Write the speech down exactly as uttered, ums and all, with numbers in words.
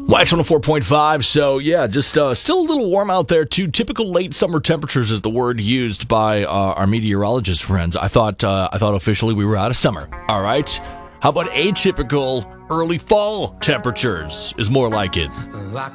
Wax one oh four point five, so yeah, just uh, still a little warm out there too. Typical late summer temperatures is the word used by uh, our meteorologist friends. I thought uh, I thought officially we were out of summer. All right, how about atypical early fall temperatures is more like it.